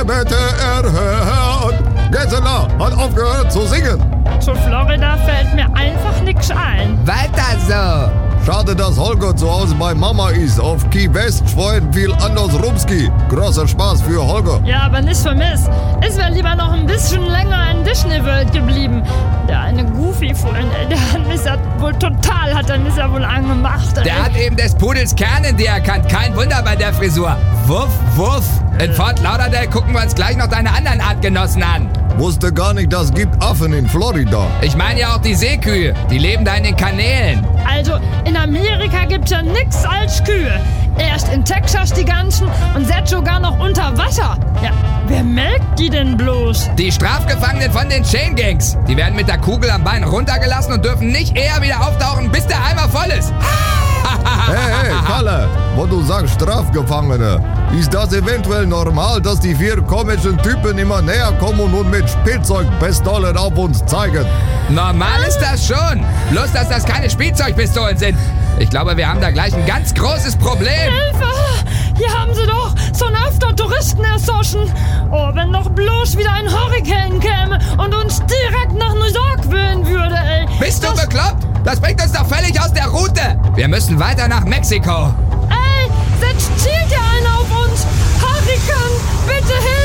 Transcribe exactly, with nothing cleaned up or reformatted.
Gebete erhört. Gisela hat aufgehört zu singen. Zu Florida fällt mir einfach nix ein. Weiter so. Schade, dass Holger zu Hause bei Mama ist. Auf Key West freuen viel anders Rumski. Großer Spaß für Holger. Ja, aber nicht für mich. Ich wäre lieber noch ein bisschen länger in Disney World geblieben. Der eine Goofy-Freund, der hat mich ja wohl total, hat er mich ja wohl angemacht. Ey. Der hat eben des Pudels Kern in dir erkannt. Kein Wunder bei der Frisur. Wuff, wuff. In Fort Lauderdale gucken wir uns gleich noch deine anderen Artgenossen an. Wusste gar nicht, das gibt Affen in Florida. Ich meine ja auch die Seekühe. Die leben da in den Kanälen. Also, in Amerika gibt's ja nix als Kühe. Erst in Texas die ganzen und selbst sogar noch unter Wasser. Ja, wer melkt die denn bloß? Die Strafgefangenen von den Chain Gangs. Die werden mit der Kugel am Bein runtergelassen und dürfen nicht eher wieder auftauchen, bis der Eimer voll ist. Hey, hey, Kalle, wo du sagst Strafgefangene, ist das eventuell normal, dass die vier komischen Typen immer näher kommen und mit Spielzeugpistolen auf uns zeigen? Normal ist das schon. Bloß, dass das keine Spielzeugpistolen sind. Ich glaube, wir haben da gleich ein ganz großes Problem. Hilfe! Hier haben sie doch schon öfter Touristen erschossen. Oh, wenn doch bloß wieder ein Hurrikan käme und uns direkt nach New York wühlen würde, ey. Bist du Das- bekloppt? Das bringt uns doch völlig aus der Route. Wir müssen weiter nach Mexiko. Ey, jetzt zielt ja einer auf uns. Hurrikan, bitte hilf!